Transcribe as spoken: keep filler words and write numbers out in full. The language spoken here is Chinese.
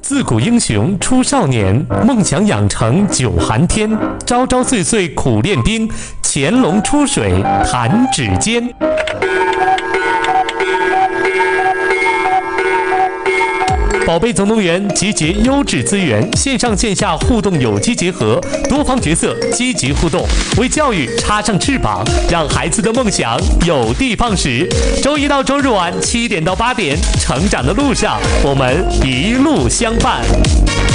自古英雄出少年，梦想养成久寒天。朝朝岁岁苦练兵，潜龙出水弹指间。宝贝总动员集结优质资源，线上线下互动有机结合，多方角色积极互动，为教育插上翅膀，让孩子的梦想有的放矢。周一到周日晚七点到八点，成长的路上，我们一路相伴。